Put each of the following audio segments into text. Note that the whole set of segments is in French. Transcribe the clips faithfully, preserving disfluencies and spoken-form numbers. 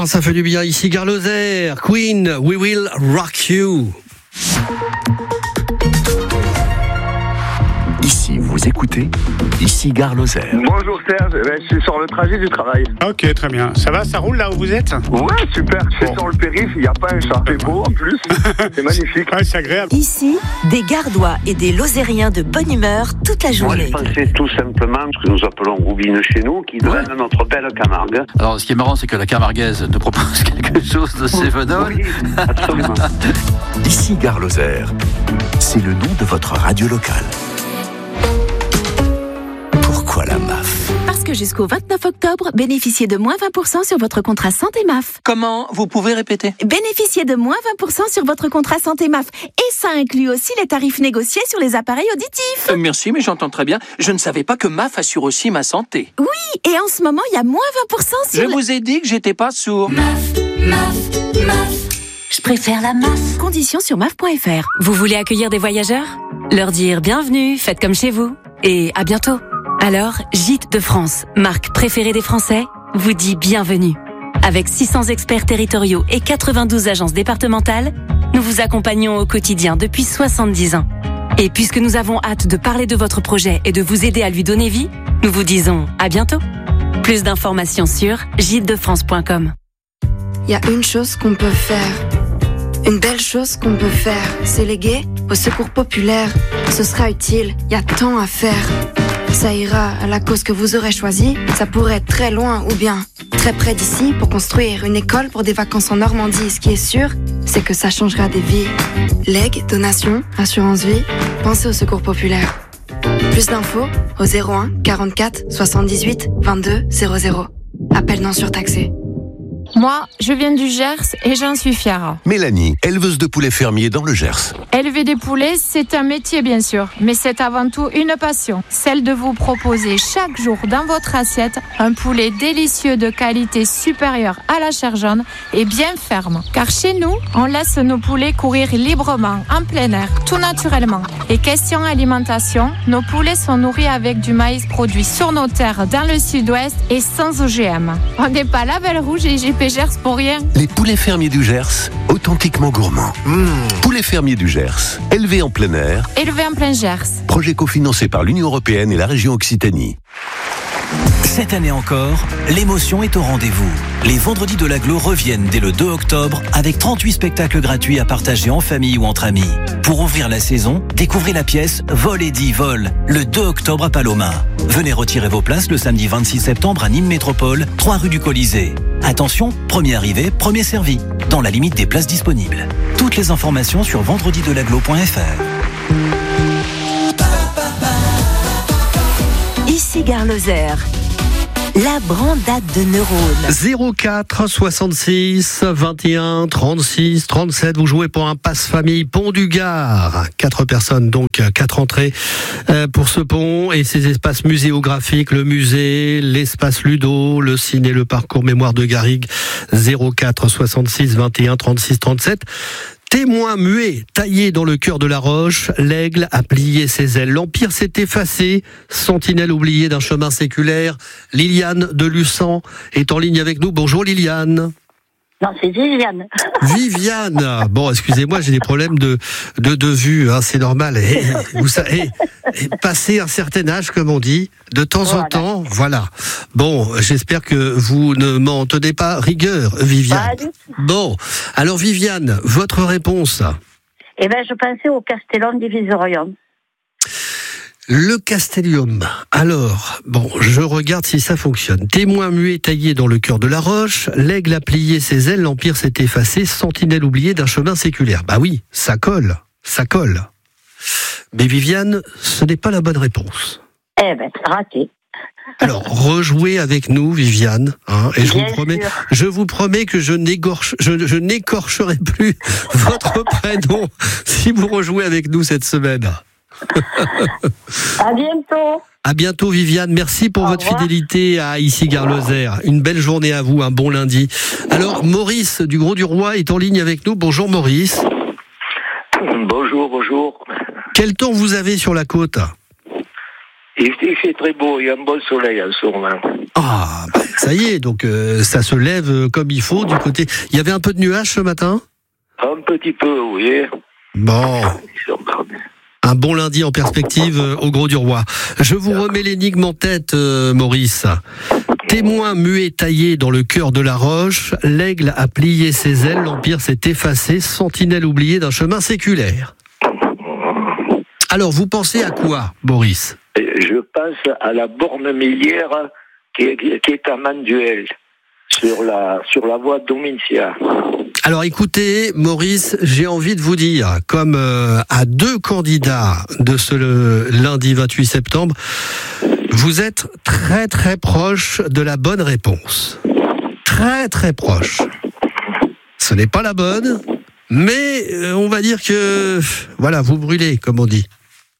Oh, ça fait du bien ici, Gare Lozère. Queen, We Will Rock You. Ici, vous écoutez, ici Gare Lozère. Bonjour Serge, je suis sur le trajet du travail. Ok, très bien. Ça va, ça roule là où vous êtes ? Ouais, super, je suis Bon. sur le périph', il n'y a pas un chat, c'est beau en plus, c'est magnifique. Ouais, c'est agréable. Ici, des Gardois et des Lozériens de bonne humeur toute la Moi, je journée. pensais tout simplement ce que nous appelons roubine chez nous, qui donne à notre belle Camargue. Alors, ce qui est marrant, c'est que la camarguaise nous propose quelque chose de cévenol. Oui, absolument. Ici Gare Lozère. C'est le nom de votre radio locale. Pourquoi la M A F ? Parce que jusqu'au vingt-neuf octobre, bénéficiez de moins vingt pour cent sur votre contrat santé M A F. Comment ? Vous pouvez répéter ? Bénéficiez de moins vingt pour cent sur votre contrat santé M A F. Et ça inclut aussi les tarifs négociés sur les appareils auditifs. Euh, Merci, mais j'entends très bien. Je ne savais pas que M A F assure aussi ma santé. Oui, et en ce moment, il y a moins vingt pour cent sur... Je vous ai dit que j'étais pas sourd. M A F, M A F, M A F. Je préfère la M A F. Conditions sur M A F point F R. Vous voulez accueillir des voyageurs ? Leur dire bienvenue, faites comme chez vous. Et à bientôt. Alors, Gîtes de France, marque préférée des Français, vous dit bienvenue. Avec six cents experts territoriaux et quatre-vingt-douze agences départementales, nous vous accompagnons au quotidien depuis soixante-dix ans. Et puisque nous avons hâte de parler de votre projet et de vous aider à lui donner vie, nous vous disons à bientôt. Plus d'informations sur gîtes de france point com. Il y a une chose qu'on peut faire. Une belle chose qu'on peut faire, c'est léguer au secours populaire. Ce sera utile, il y a tant à faire. Ça ira à la cause que vous aurez choisie. Ça pourrait être très loin ou bien très près d'ici pour construire une école pour des vacances en Normandie. Ce qui est sûr, c'est que ça changera des vies. Legs, donations, assurance vie, pensez au secours populaire. Plus d'infos au zéro un quarante-quatre soixante-dix-huit vingt-deux zéro zéro. Appel non surtaxé. Moi, je viens du Gers et j'en suis fière. Mélanie, éleveuse de poulets fermiers dans le Gers. Élever des poulets, c'est un métier bien sûr, mais c'est avant tout une passion. Celle de vous proposer chaque jour dans votre assiette un poulet délicieux de qualité supérieure à la chair jaune et bien ferme. Car chez nous, on laisse nos poulets courir librement, en plein air, tout naturellement. Et question alimentation, nos poulets sont nourris avec du maïs produit sur nos terres dans le sud-ouest et sans O G M. On n'est pas Label Rouge et G P Gers pour rien. Les poulets fermiers du Gers, authentiquement gourmands. Mmh. Poulets fermiers du Gers, élevés en plein air. Élevé en plein Gers. Projet cofinancé par l'Union européenne et la région Occitanie. Cette année encore, l'émotion est au rendez-vous. Les Vendredis de l'Agglo reviennent dès le deux octobre avec trente-huit spectacles gratuits à partager en famille ou entre amis. Pour ouvrir la saison, découvrez la pièce Vol et dit Vol, le deux octobre à Paloma. Venez retirer vos places le samedi vingt-six septembre à Nîmes Métropole, trois rue du Colisée. Attention, premier arrivé, premier servi, dans la limite des places disponibles. Toutes les informations sur vendredi de l'aglo point f r. Ici Gare Lozère. La brandade de neurones. zéro quatre soixante-six vingt et un trente-six trente-sept. Vous jouez pour un passe-famille Pont du Gard. Quatre personnes, donc quatre entrées pour ce pont et ses espaces muséographiques, le musée, l'espace Ludo, le ciné, le parcours mémoire de Garrigue. zéro quatre soixante-six vingt et un trente-six trente-sept. Témoin muet, taillé dans le cœur de la roche, l'aigle a plié ses ailes. L'Empire s'est effacé, sentinelle oubliée d'un chemin séculaire. Liliane de Luçan est en ligne avec nous. Bonjour Liliane. Non, c'est Viviane. Viviane. Bon, excusez-moi, j'ai des problèmes de de, de vue, hein, c'est normal. Et, vous savez, et, et passer un certain âge, comme on dit, de temps voilà. en temps, voilà. Bon, j'espère que vous ne m'en tenez pas rigueur, Viviane. Bon, alors Viviane, votre réponse? Eh bien, je pensais au Castellum Divisorium. Le Castellum. Alors, bon, je regarde si ça fonctionne. Témoin muet taillé dans le cœur de la roche, l'aigle a plié ses ailes, l'Empire s'est effacé, sentinelle oubliée d'un chemin séculaire. Bah oui, ça colle, ça colle. Mais Viviane, ce n'est pas la bonne réponse. Eh ben, raté. Alors, rejouez avec nous, Viviane, hein, et je Bien vous promets, sûr. je vous promets que je n'égorche, je, je n'écorcherai plus votre prénom si vous rejouez avec nous cette semaine. À bientôt. À bientôt Viviane, merci pour Au votre revoir. fidélité à ici Gare Lozère. Une belle journée à vous, un bon lundi. Alors Maurice du Gros du Roi est en ligne avec nous. Bonjour Maurice. Bonjour, bonjour. Quel temps vous avez sur la côte? Il, il fait très beau, il y a un bon soleil en ce moment. Ah, bah, ça y est, donc euh, ça se lève euh, comme il faut du côté. Il y avait un peu de nuages ce matin ? Un petit peu, oui. Bon. Un bon lundi en perspective euh, au Gros du Roi. Je vous remets l'énigme en tête, euh, Maurice. Témoin muet taillé dans le cœur de la roche, l'aigle a plié ses ailes, l'empire s'est effacé, sentinelle oubliée d'un chemin séculaire. Alors, vous pensez à quoi, Boris ? Je pense à la borne millière qui est, qui est à Manduel, sur la, sur la voie Domitia. Alors écoutez, Maurice, j'ai envie de vous dire, comme euh, à deux candidats de ce le, lundi vingt-huit septembre, vous êtes très très proche de la bonne réponse. Très très proche. Ce n'est pas la bonne, mais euh, on va dire que, voilà, vous brûlez, comme on dit.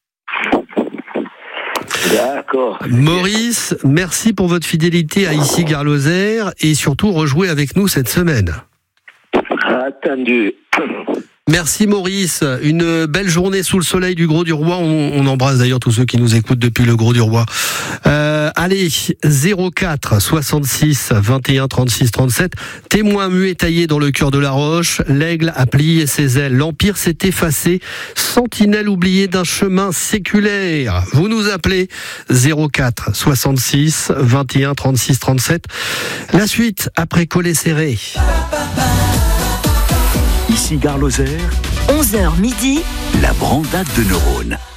D'accord. Maurice, merci pour votre fidélité à Ici Gare Lozère et surtout rejouez avec nous cette semaine. Attendu. Merci Maurice, une belle journée sous le soleil du Gros du Roi. On, on embrasse d'ailleurs tous ceux qui nous écoutent depuis le Gros du Roi. Euh, allez, zéro quatre soixante-six vingt et un trente-six trente-sept. Témoin muet taillé dans le cœur de la roche, l'aigle a plié ses ailes, l'empire s'est effacé, sentinelle oubliée d'un chemin séculaire. Vous nous appelez zéro quatre soixante-six vingt et un trente-six trente-sept. La suite après Collet Serré. Ici Gare Lozère, onze heures midi, la brandade de neurones.